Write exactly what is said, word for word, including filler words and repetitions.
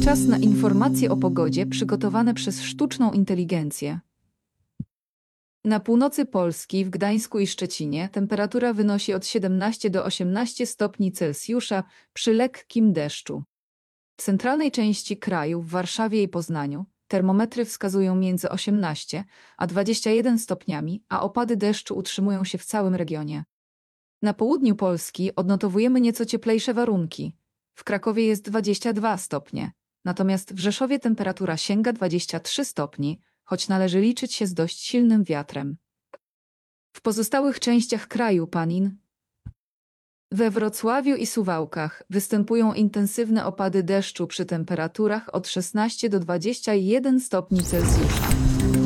Czas na informacje o pogodzie przygotowane przez sztuczną inteligencję. Na północy Polski, w Gdańsku i Szczecinie, temperatura wynosi od siedemnastu do osiemnastu stopni Celsjusza przy lekkim deszczu. W centralnej części kraju, w Warszawie i Poznaniu, termometry wskazują między osiemnaście a dwadzieścia jeden stopniami, a opady deszczu utrzymują się w całym regionie. Na południu Polski odnotowujemy nieco cieplejsze warunki. W Krakowie jest dwadzieścia dwa stopnie, natomiast w Rzeszowie temperatura sięga dwudziestu trzech stopni, choć należy liczyć się z dość silnym wiatrem. W pozostałych częściach kraju Panin, we Wrocławiu i Suwałkach występują intensywne opady deszczu przy temperaturach od szesnastu do dwudziestu jeden stopni Celsjusza.